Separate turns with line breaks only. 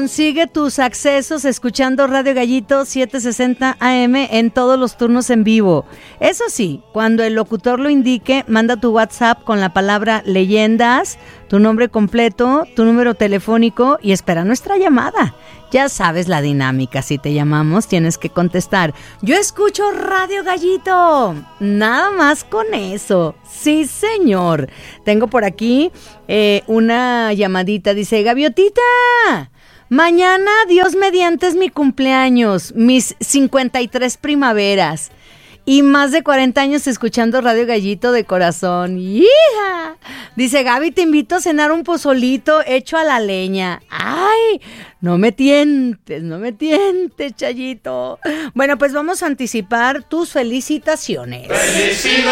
consigue tus accesos escuchando Radio Gallito 760 AM en todos los turnos en vivo. Eso sí, cuando el locutor lo indique, manda tu WhatsApp con la palabra leyendas, tu nombre completo, tu número telefónico y espera nuestra llamada. Ya sabes la dinámica, si te llamamos tienes que contestar. Yo escucho Radio Gallito, nada más con eso. Sí, señor. Tengo por aquí una llamadita, dice: Gaviotita, mañana, Dios mediante, es mi cumpleaños, mis 53 primaveras. Y más de 40 años escuchando Radio Gallito de corazón. ¡Hija! Dice: Gaby, te invito a cenar un pozolito hecho a la leña. ¡Ay! No me tientes, Chayito. Bueno, pues vamos a anticipar tus felicitaciones.
¡Felicidades!